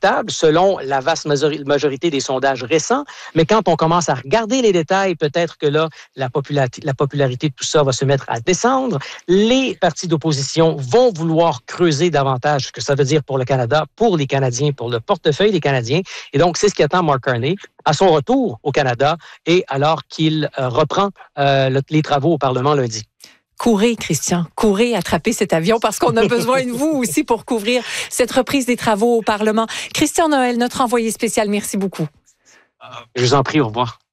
acceptable selon la vaste majorité des sondages récents. Mais quand on commence à regarder les détails, peut-être que là, la popularité de tout ça va se mettre à descendre. Les partis d'opposition vont vouloir creuser davantage ce que ça veut dire pour le Canada, pour les Canadiens, pour le portefeuille des Canadiens. Et donc, c'est ce qui attend Mark Carney à son retour au Canada et alors qu'il reprend les travaux au Parlement lundi. Courez, Christian, courez, attrapez cet avion parce qu'on a besoin de vous aussi pour couvrir cette reprise des travaux au Parlement. Christian Noël, notre envoyé spécial, merci beaucoup. Je vous en prie, au revoir.